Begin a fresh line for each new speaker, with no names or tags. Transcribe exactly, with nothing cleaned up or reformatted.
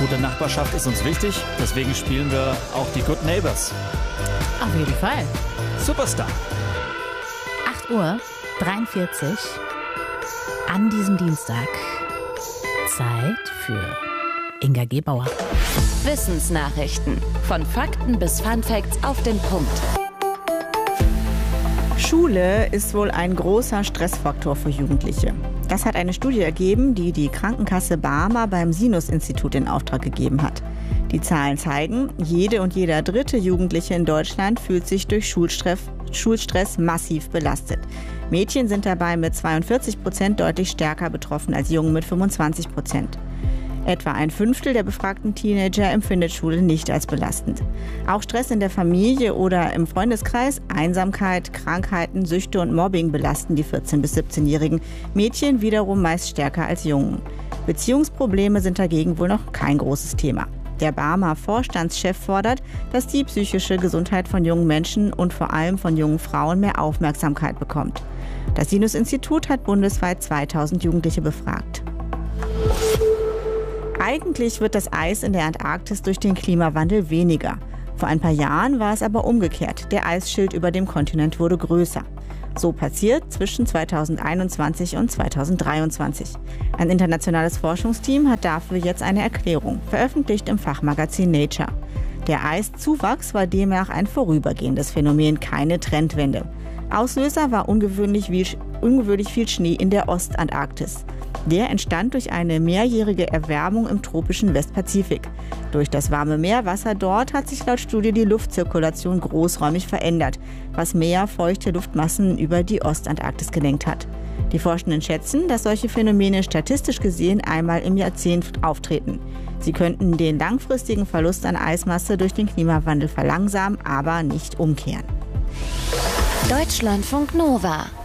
Gute Nachbarschaft ist uns wichtig, deswegen spielen wir auch die Good Neighbors.
Auf jeden Fall.
Superstar.
acht Uhr dreiundvierzig an diesem Dienstag. Zeit für Inga Gebauer.
Wissensnachrichten. Von Fakten bis Funfacts auf den Punkt.
Schule ist wohl ein großer Stressfaktor für Jugendliche. Das hat eine Studie ergeben, die die Krankenkasse Barmer beim Sinus-Institut in Auftrag gegeben hat. Die Zahlen zeigen, jede und jeder dritte Jugendliche in Deutschland fühlt sich durch Schulstress, Schulstress massiv belastet. Mädchen sind dabei mit zweiundvierzig Prozent deutlich stärker betroffen als Jungen mit fünfundzwanzig Prozent. Etwa ein Fünftel der befragten Teenager empfindet Schule nicht als belastend. Auch Stress in der Familie oder im Freundeskreis, Einsamkeit, Krankheiten, Süchte und Mobbing belasten die vierzehn- bis siebzehnjährigen. Mädchen wiederum meist stärker als Jungen. Beziehungsprobleme sind dagegen wohl noch kein großes Thema. Der Barmer Vorstandschef fordert, dass die psychische Gesundheit von jungen Menschen und vor allem von jungen Frauen mehr Aufmerksamkeit bekommt. Das Sinus-Institut hat bundesweit zweitausend Jugendliche befragt. Eigentlich wird das Eis in der Antarktis durch den Klimawandel weniger. Vor ein paar Jahren war es aber umgekehrt. Der Eisschild über dem Kontinent wurde größer. So passiert zwischen zweitausendeinundzwanzig und zweitausenddreiundzwanzig. Ein internationales Forschungsteam hat dafür jetzt eine Erklärung, veröffentlicht im Fachmagazin Nature. Der Eiszuwachs war demnach ein vorübergehendes Phänomen, keine Trendwende. Auslöser war ungewöhnlich viel, ungewöhnlich viel Schnee in der Ostantarktis. Der entstand durch eine mehrjährige Erwärmung im tropischen Westpazifik. Durch das warme Meerwasser dort hat sich laut Studie die Luftzirkulation großräumig verändert, was mehr feuchte Luftmassen über die Ostantarktis gelenkt hat. Die Forschenden schätzen, dass solche Phänomene statistisch gesehen einmal im Jahrzehnt auftreten. Sie könnten den langfristigen Verlust an Eismasse durch den Klimawandel verlangsamen, aber nicht umkehren.
Deutschlandfunk Nova.